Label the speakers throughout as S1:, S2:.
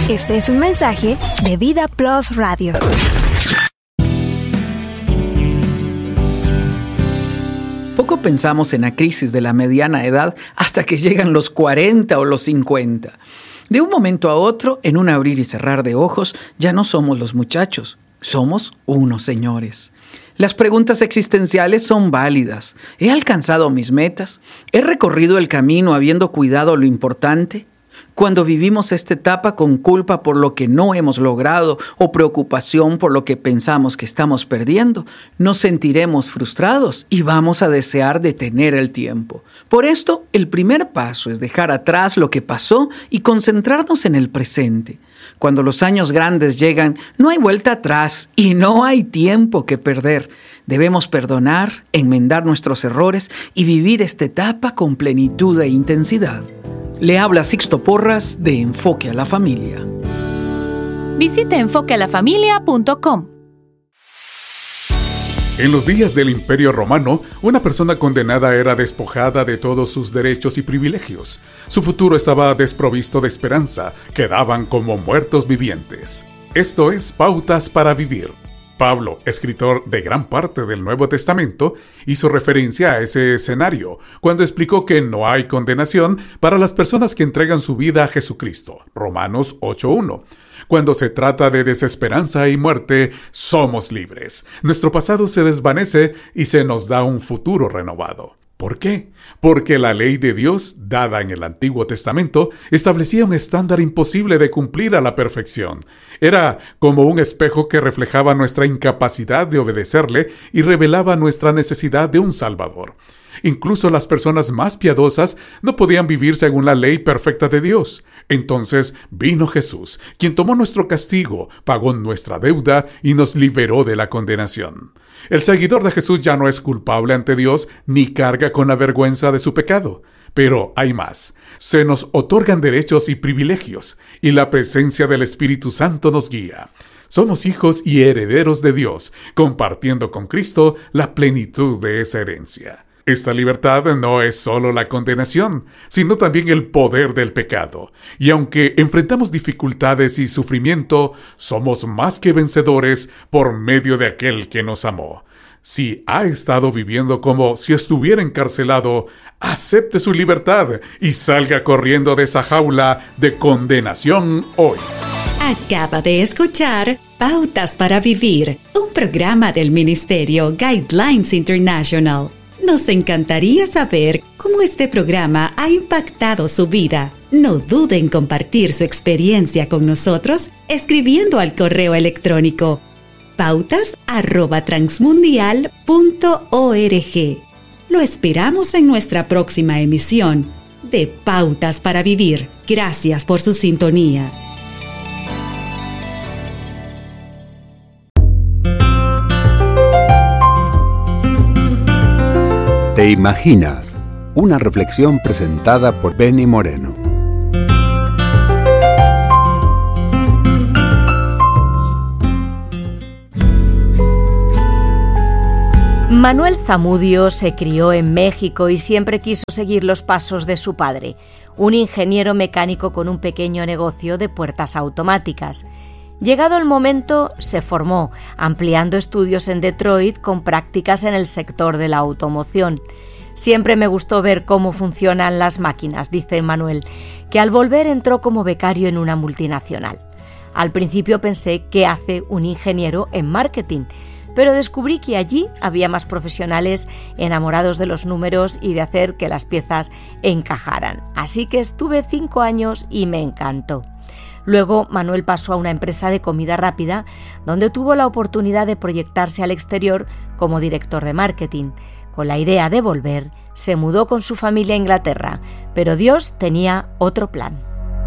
S1: Este es un mensaje de Vida Plus Radio.
S2: Poco pensamos en la crisis de la mediana edad hasta que llegan los 40 o los 50. De un momento a otro, en un abrir y cerrar de ojos, ya no somos los muchachos, somos unos señores. Las preguntas existenciales son válidas. ¿He alcanzado mis metas? ¿He recorrido el camino habiendo cuidado lo importante? Cuando vivimos esta etapa con culpa por lo que no hemos logrado o preocupación por lo que pensamos que estamos perdiendo, nos sentiremos frustrados y vamos a desear detener el tiempo. Por esto, el primer paso es dejar atrás lo que pasó y concentrarnos en el presente. Cuando los años grandes llegan, no hay vuelta atrás y no hay tiempo que perder. Debemos perdonar, enmendar nuestros errores y vivir esta etapa con plenitud e intensidad. Le habla Sixto Porras de Enfoque a la Familia.
S3: Visite enfoquealafamilia.com.
S4: En los días del Imperio Romano, una persona condenada era despojada de todos sus derechos y privilegios. Su futuro estaba desprovisto de esperanza, quedaban como muertos vivientes. Esto es Pautas para Vivir. Pablo, escritor de gran parte del Nuevo Testamento, hizo referencia a ese escenario cuando explicó que no hay condenación para las personas que entregan su vida a Jesucristo. Romanos 8:1. Cuando se trata de desesperanza y muerte, somos libres. Nuestro pasado se desvanece y se nos da un futuro renovado. ¿Por qué? Porque la ley de Dios, dada en el Antiguo Testamento, establecía un estándar imposible de cumplir a la perfección. Era como un espejo que reflejaba nuestra incapacidad de obedecerle y revelaba nuestra necesidad de un Salvador. Incluso las personas más piadosas no podían vivir según la ley perfecta de Dios. Entonces vino Jesús, quien tomó nuestro castigo, pagó nuestra deuda y nos liberó de la condenación. El seguidor de Jesús ya no es culpable ante Dios ni carga con la vergüenza de su pecado. Pero hay más. Se nos otorgan derechos y privilegios, y la presencia del Espíritu Santo nos guía. Somos hijos y herederos de Dios, compartiendo con Cristo la plenitud de esa herencia. Esta libertad no es solo la condenación, sino también el poder del pecado. Y aunque enfrentamos dificultades y sufrimiento, somos más que vencedores por medio de aquel que nos amó. Si ha estado viviendo como si estuviera encarcelado, acepte su libertad y salga corriendo de esa jaula de condenación hoy.
S5: Acaba de escuchar Pautas para Vivir, un programa del Ministerio Guidelines International. Nos encantaría saber cómo este programa ha impactado su vida. No dude en compartir su experiencia con nosotros escribiendo al correo electrónico pautas@transmundial.org. Lo esperamos en nuestra próxima emisión de Pautas para Vivir. Gracias por su sintonía.
S6: ¿Te imaginas? Una reflexión presentada por Benny Moreno.
S7: Manuel Zamudio se crió en México y siempre quiso seguir los pasos de su padre, un ingeniero mecánico con un pequeño negocio de puertas automáticas. Llegado el momento, se formó, ampliando estudios en Detroit con prácticas en el sector de la automoción. Siempre me gustó ver cómo funcionan las máquinas, dice Manuel, que al volver entró como becario en una multinacional. Al principio pensé, ¿qué hace un ingeniero en marketing? Pero descubrí que allí había más profesionales enamorados de los números y de hacer que las piezas encajaran. Así que estuve 5 años y me encantó. Luego Manuel pasó a una empresa de comida rápida, donde tuvo la oportunidad de proyectarse al exterior como director de marketing. Con la idea de volver, se mudó con su familia a Inglaterra, pero Dios tenía otro plan.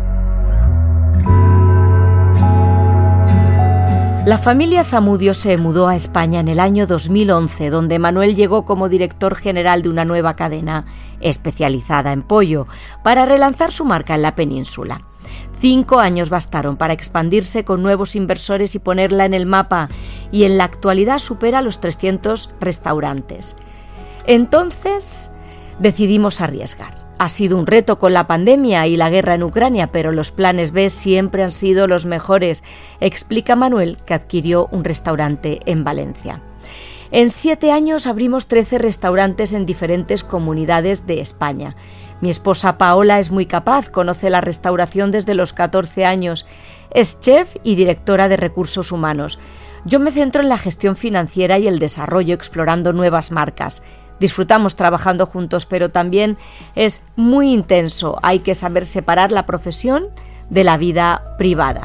S7: La familia Zamudio se mudó a España en el año 2011, donde Manuel llegó como director general de una nueva cadena especializada en pollo, para relanzar su marca en la península. 5 años bastaron para expandirse con nuevos inversores y ponerla en el mapa, y en la actualidad supera los 300 restaurantes. Entonces decidimos arriesgar. Ha sido un reto con la pandemia y la guerra en Ucrania, pero los planes B siempre han sido los mejores, explica Manuel, que adquirió un restaurante en Valencia. En 7 años abrimos 13 restaurantes en diferentes comunidades de España. Mi esposa Paola es muy capaz, conoce la restauración desde los 14 años, es chef y directora de recursos humanos. Yo me centro en la gestión financiera y el desarrollo, explorando nuevas marcas. Disfrutamos trabajando juntos, pero también es muy intenso. Hay que saber separar la profesión de la vida privada.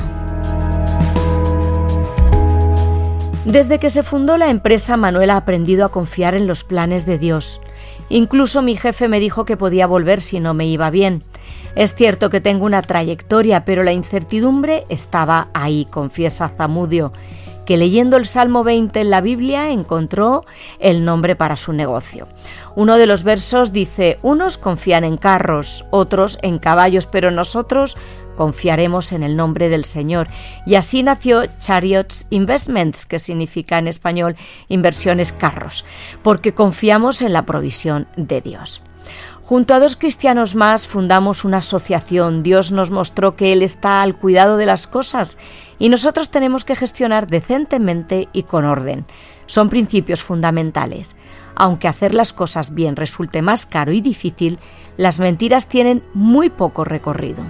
S7: Desde que se fundó la empresa, Manuel ha aprendido a confiar en los planes de Dios. Incluso mi jefe me dijo que podía volver si no me iba bien. Es cierto que tengo una trayectoria, pero la incertidumbre estaba ahí, confiesa Zamudio, que leyendo el Salmo 20 en la Biblia encontró el nombre para su negocio. Uno de los versos dice: unos confían en carros, otros en caballos, pero nosotros confiaremos en el nombre del Señor. Y así nació Chariots Investments, que significa en español inversiones carros, porque confiamos en la provisión de Dios. Junto a 2 cristianos más fundamos una asociación. Dios nos mostró que Él está al cuidado de las cosas y nosotros tenemos que gestionar decentemente y con orden. Son principios fundamentales. Aunque hacer las cosas bien resulte más caro y difícil, las mentiras tienen muy poco recorrido.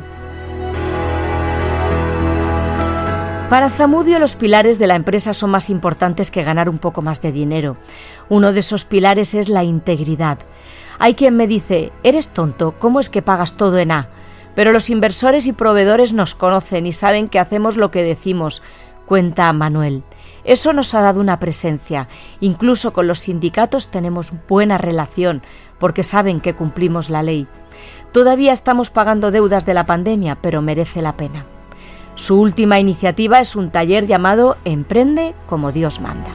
S7: Para Zamudio, los pilares de la empresa son más importantes que ganar un poco más de dinero. Uno de esos pilares es la integridad. Hay quien me dice: eres tonto, ¿cómo es que pagas todo en A? Pero los inversores y proveedores nos conocen y saben que hacemos lo que decimos, cuenta Manuel. Eso nos ha dado una presencia. Incluso con los sindicatos tenemos buena relación, porque saben que cumplimos la ley. Todavía estamos pagando deudas de la pandemia, pero merece la pena. Su última iniciativa es un taller llamado Emprende como Dios manda.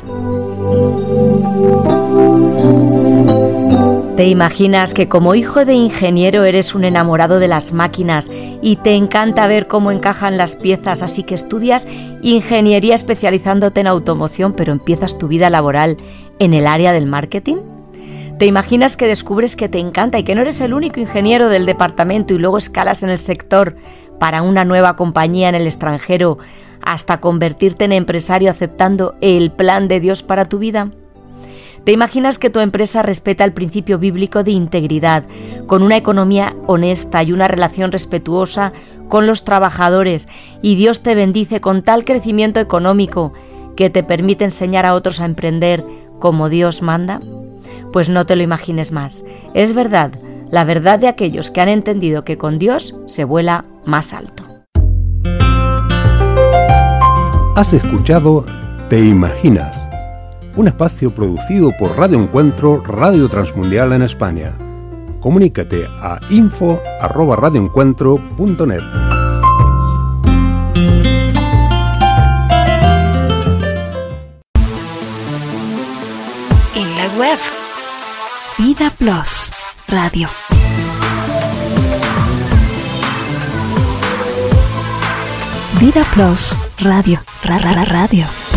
S7: ¿Te imaginas que como hijo de ingeniero eres un enamorado de las máquinas y te encanta ver cómo encajan las piezas, así que estudias ingeniería especializándote en automoción, pero empiezas tu vida laboral en el área del marketing? ¿Te imaginas que descubres que te encanta y que no eres el único ingeniero del departamento y luego escalas en el sector para una nueva compañía en el extranjero hasta convertirte en empresario aceptando el plan de Dios para tu vida? ¿Te imaginas que tu empresa respeta el principio bíblico de integridad, con una economía honesta y una relación respetuosa con los trabajadores, y Dios te bendice con tal crecimiento económico que te permite enseñar a otros a emprender como Dios manda? Pues no te lo imagines más. Es verdad, la verdad de aquellos que han entendido que con Dios se vuela más alto.
S6: Has escuchado Te Imaginas, un espacio producido por Radio Encuentro, Radio Transmundial en España. Comunícate a info@radioencuentro.net.
S1: En la web Vida Plus Radio. Vida Plus Radio. Radio.